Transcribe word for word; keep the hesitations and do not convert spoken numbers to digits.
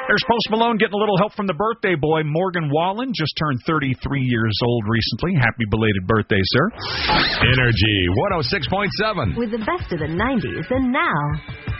There's Post Malone getting a little help from the birthday boy. Morgan Wallen just turned thirty-three years old recently. Happy belated birthday, sir. Energy one oh six point seven. With the best of the nineties and now.